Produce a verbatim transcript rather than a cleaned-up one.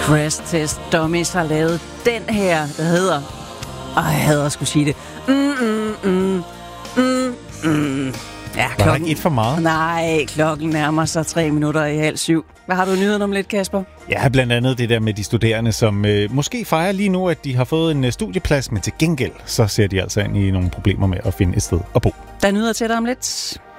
Crash Test Dummies har lavet den her, der hedder... Ej, jeg hader at skulle sige det. Mm, mm, mm, mm, mm. Ja, klokken... Var der ikke et for meget? Nej, klokken nærmer sig tre minutter i halv syv. Hvad har du nyheden om lidt, Kasper? Ja, blandt andet det der med de studerende, som øh, måske fejrer lige nu, at de har fået en øh, studieplads, men til gengæld, så ser de altså ind i nogle problemer med at finde et sted at bo. Der er nyheder til dig om lidt.